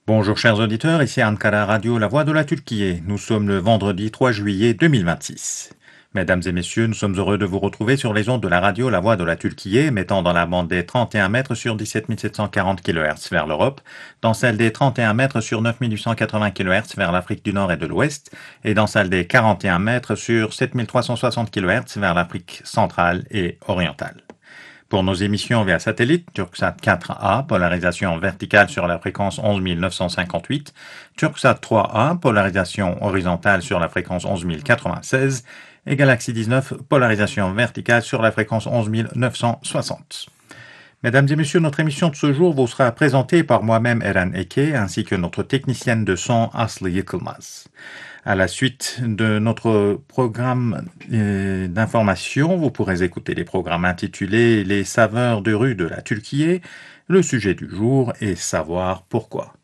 Bonjour chers auditeurs, ici Ankara Radio, la voix de la Turquie. Nous sommes le vendredi 3 juillet 2026. Mesdames et messieurs, nous sommes heureux de vous retrouver sur les ondes de la radio La Voix de la Turquie, émettant dans la bande des 31 mètres sur 17 740 kHz vers l'Europe, dans celle des 31 mètres sur 9 880 kHz vers l'Afrique du Nord et de l'Ouest, et dans celle des 41 mètres sur 7 360 kHz vers l'Afrique centrale et orientale. Pour nos émissions via satellite, Turksat 4A, polarisation verticale sur la fréquence 11 958, Turksat 3A, polarisation horizontale sur la fréquence 11 096, et Galaxy 19, polarisation verticale sur la fréquence 11 960. Mesdames et messieurs, notre émission de ce jour vous sera présentée par moi-même Eren Eke, ainsi que notre technicienne de son Aslı Yıkılmaz. À la suite de notre programme d'information, vous pourrez écouter les programmes intitulés Les saveurs de rue de la Turquie, le sujet du jour et savoir pourquoi.